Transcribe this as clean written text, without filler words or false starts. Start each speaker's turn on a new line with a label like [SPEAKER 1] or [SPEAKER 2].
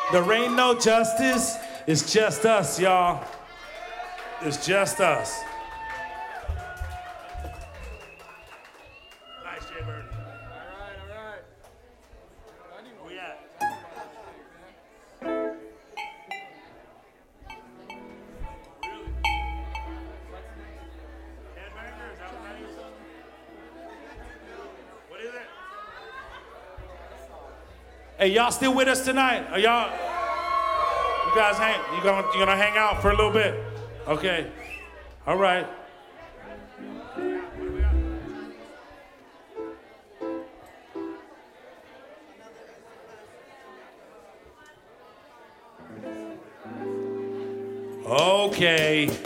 [SPEAKER 1] There ain't no justice. It's just us, y'all. It's just us. Nice, Jay Bird.
[SPEAKER 2] All right.
[SPEAKER 1] Where we at? What is it? Hey, y'all still with us tonight? Are y'all? You guys you gonna hang out for a little bit? Okay. All right. Okay.